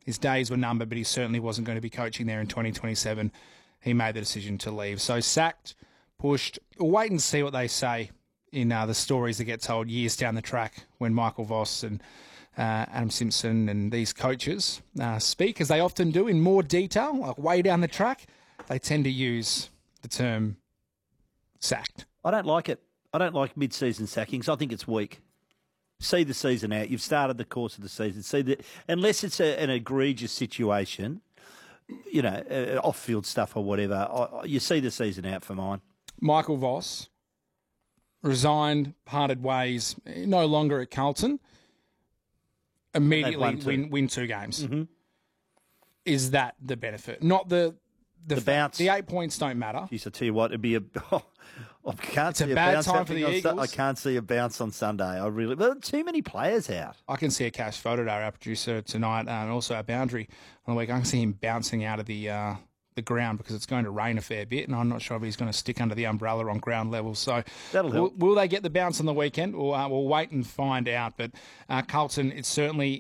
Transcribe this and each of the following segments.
his days were numbered, but he certainly wasn't going to be coaching there in 2027. He made the decision to leave. So sacked, pushed. We'll wait and see what they say in the stories that get told years down the track when Michael Voss and Adam Simpson and these coaches speak, as they often do, in more detail, like way down the track. They tend to use the term sacked. I don't like it. I don't like mid-season sackings. I think it's weak. See the season out. You've started the course of the season. Unless it's an egregious situation, off-field stuff or whatever, you see the season out for mine. Michael Voss resigned, parted ways, no longer at Carlton. Immediately win 2 games. Mm-hmm. Is that the benefit? Not the bounce. The 8 points don't matter. Jeez, I tell you what, it'd be it's a bad time for the Eagles. I can't see a bounce on Sunday. Too many players out. I can see a Cash Fotodar, our producer tonight, and also our boundary on the week. I can see him bouncing out of the ground because it's going to rain a fair bit, and I'm not sure if he's going to stick under the umbrella on ground level. So that'll help. Will they get the bounce on the weekend? We'll wait and find out. But Carlton, it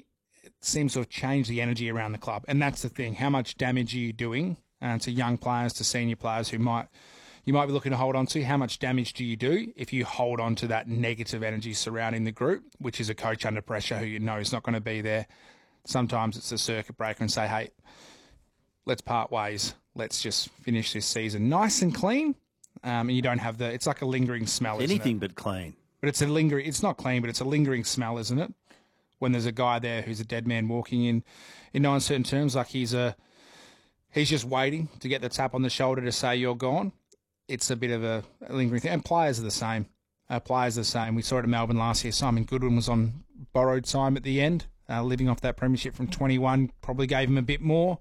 seems to have changed the energy around the club, and that's the thing. How much damage are you doing to young players, to senior players who you might be looking to hold on to? How much damage do you do if you hold on to that negative energy surrounding the group, which is a coach under pressure who you know is not going to be there? Sometimes it's a circuit breaker and say, hey, let's part ways. Let's just finish this season nice and clean. And you don't have it's like a lingering smell, anything isn't it? But clean. But it's not clean, but it's a lingering smell, isn't it? When there's a guy there who's a dead man walking in no uncertain terms, like he's just waiting to get the tap on the shoulder to say you're gone. It's a bit of a lingering thing. And players are the same. We saw it in Melbourne last year. Simon Goodwin was on borrowed time at the end, living off that premiership from 21. Probably gave him a bit more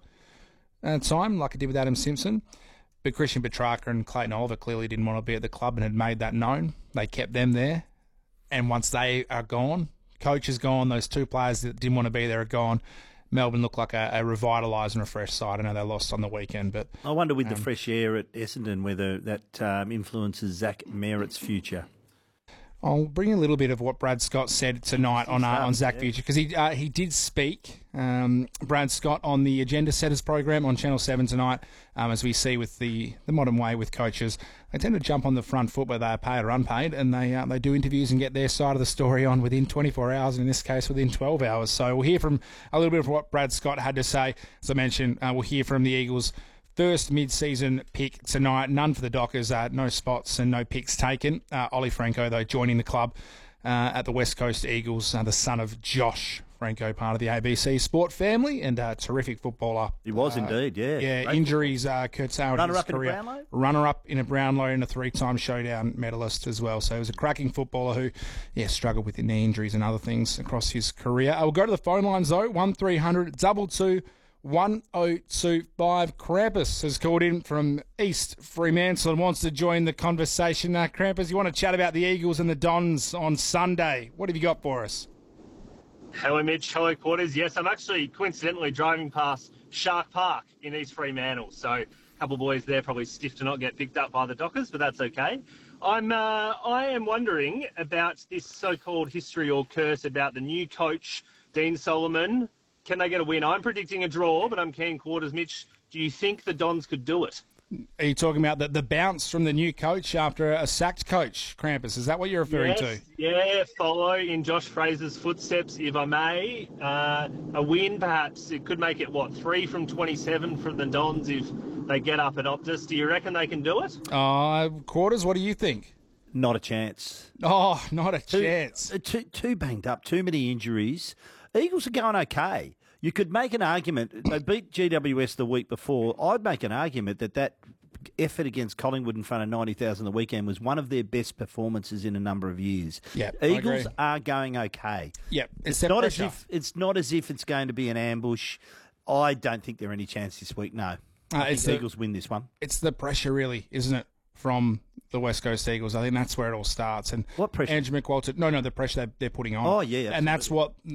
time, like it did with Adam Simpson. But Christian Petrarca and Clayton Oliver clearly didn't want to be at the club and had made that known. They kept them there. And once they are gone, coach is gone, those 2 players that didn't want to be there are gone. Melbourne look like a revitalised and refreshed side. I know they lost on the weekend, but I wonder with the fresh air at Essendon whether that influences Zach Merritt's future. I'll bring a little bit of what Brad Scott said tonight on Zach Future, because he did speak, Brad Scott, on the Agenda Setters program on Channel 7 tonight. As we see with the modern way with coaches, they tend to jump on the front foot whether they are paid or unpaid, and they do interviews and get their side of the story on within 24 hours, and in this case within 12 hours. So we'll hear from a little bit of what Brad Scott had to say. As I mentioned, we'll hear from the Eagles' first mid-season pick tonight. None for the Dockers, no spots and no picks taken. Ollie Franco, though, joining the club at the West Coast Eagles, the son of Josh Franco, part of the ABC Sport family, and a terrific footballer. He was indeed, yeah. Yeah, great injuries curtailed his career. Runner-up in a Brownlow? Runner-up in a Brownlow and a 3-time showdown medalist as well. So he was a cracking footballer who, struggled with knee injuries and other things across his career. We'll go to the phone lines, though. 1300 22 1025. Krampus has called in from East Fremantle and wants to join the conversation. Krampus, you want to chat about the Eagles and the Dons on Sunday. What have you got for us? Hello, Mitch. Hello, Quarters. Yes, I'm actually coincidentally driving past Shark Park in East Fremantle. So a couple of boys there probably stiff to not get picked up by the Dockers, but that's okay. I am wondering about this so-called history or curse about the new coach, Dean Solomon. Can they get a win? I'm predicting a draw, but I'm keen, Quarters. Mitch, do you think the Dons could do it? Are you talking about the bounce from the new coach after a sacked coach, Krampus? Is that what you're referring to? Yeah, follow in Josh Fraser's footsteps, if I may. A win, perhaps. It could make it, 3 from 27 from the Dons if they get up at Optus. Do you reckon they can do it? Quarters, what do you think? Not a chance. Oh, not a chance. Too banged up, too many injuries. Eagles are going okay. You could make an argument. They beat GWS the week before. I'd make an argument that effort against Collingwood in front of 90,000 the weekend was one of their best performances in a number of years. Yep, Eagles are going okay. Yep, it's not as if it's going to be an ambush. I don't think there are any chance this week. No, I think the Eagles win this one. It's the pressure, really, isn't it, from the West Coast Eagles? I think that's where it all starts. And what pressure? Andrew McWalter. No, the pressure they're putting on. Oh yeah, absolutely. And that's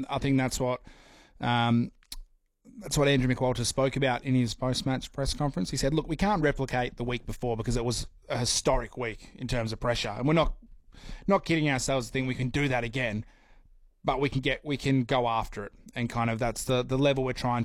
what Andrew McWalter spoke about in his post-match press conference. He said, look, we can't replicate the week before because it was a historic week in terms of pressure. And we're not kidding ourselves to think we can do that again, but we can go after it. And kind of that's the level we're trying